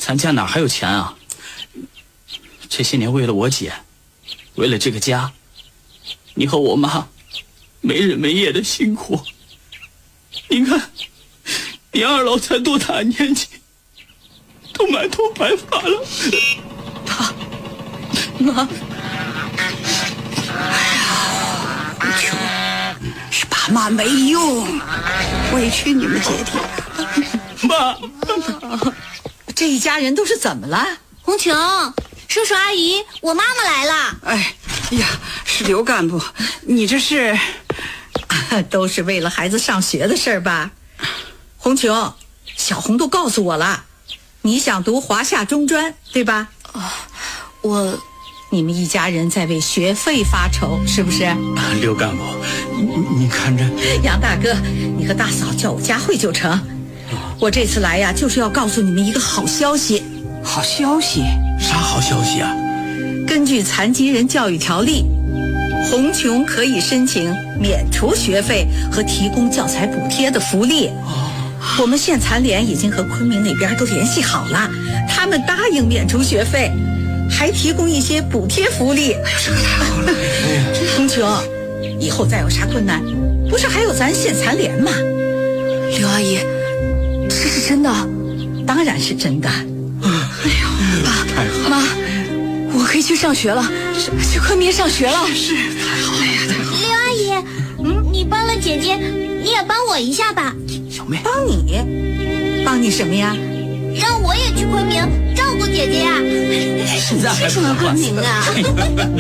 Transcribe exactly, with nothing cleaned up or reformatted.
咱家哪还有钱啊？这些年为了我姐，为了这个家，你和我妈没日没夜的辛苦。您看，你二老才多大年纪，都满头白发了。 他，妈，哎呀，不穷，是爸妈没用，委屈你们姐弟。 妈， 这一家人都是怎么了？ 红琼，叔叔阿姨，我妈妈来了。 哎呀，是刘干部，你这是都是为了孩子上学的事儿吧？红琼，小红都告诉我了，你想读华夏中专，对吧？ 啊，我， 你们一家人在为学费发愁，是不是？ 刘干部，你你看着， 杨大哥，你和大嫂叫我佳慧就成。我这次来呀，就是要告诉你们一个好消息。好消息？ 啥好消息啊？ 根据残疾人教育条例，红琼可以申请免除学费和提供教材补贴的福利。哦，我们县残联已经和昆明那边都联系好了，他们答应免除学费，还提供一些补贴福利。哎呦，这个太好了！红琼，以后再有啥困难，不是还有咱县残联吗？ 刘阿姨，这是真的？ 当然是真的。 哎呦，爸妈，我可以去上学了，去昆明上学了。 是，太好了呀，太好了。 刘阿姨，嗯，你帮了姐姐，你也帮我一下吧。 小妹，帮你？帮你什么呀？ 让我也去昆明照顾姐姐呀。 现在还什么昆明啊？